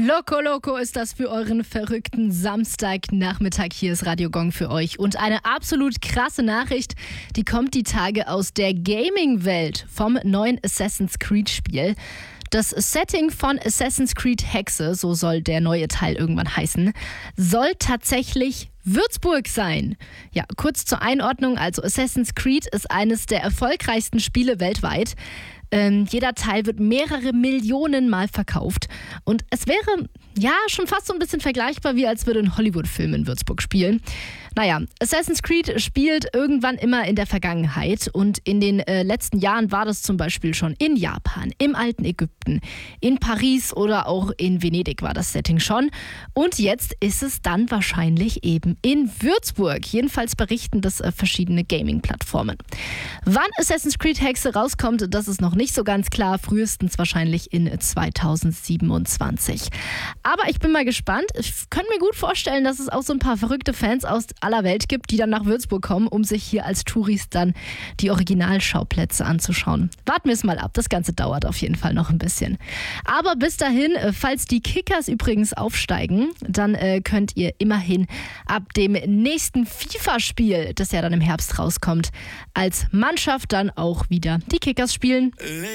Loco Loco ist das für euren verrückten Samstagnachmittag. Hier ist Radio Gong für euch. Und eine absolut krasse Nachricht, die kommt die Tage aus der Gaming-Welt vom neuen Assassin's Creed-Spiel. Das Setting von Assassin's Creed Hexe, so soll der neue Teil irgendwann heißen, soll tatsächlich Würzburg sein. Ja, kurz zur Einordnung, also Assassin's Creed ist eines der erfolgreichsten Spiele weltweit. Jeder Teil wird mehrere Millionen Mal verkauft. Und es wäre ja schon fast so ein bisschen vergleichbar, wie als würde ein Hollywood-Film in Würzburg spielen. Naja, Assassin's Creed spielt irgendwann immer in der Vergangenheit. Und in den letzten Jahren war das zum Beispiel schon in Japan, im alten Ägypten, in Paris oder auch in Venedig war das Setting schon. Und jetzt ist es dann wahrscheinlich eben in Würzburg. Jedenfalls berichten das verschiedene Gaming-Plattformen. Wann Assassin's Creed Hexe rauskommt, das ist noch nicht so ganz klar. Frühestens wahrscheinlich in 2027. Aber ich bin mal gespannt. Ich könnte mir gut vorstellen, dass es auch so ein paar verrückte Fans aus aller Welt gibt, die dann nach Würzburg kommen, um sich hier als Touris dann die Originalschauplätze anzuschauen. Warten wir es mal ab. Das Ganze dauert auf jeden Fall noch ein bisschen. Aber bis dahin, falls die Kickers übrigens aufsteigen, dann könnt ihr immerhin ab dem nächsten FIFA-Spiel, das ja dann im Herbst rauskommt, als Mannschaft dann auch wieder die Kickers spielen.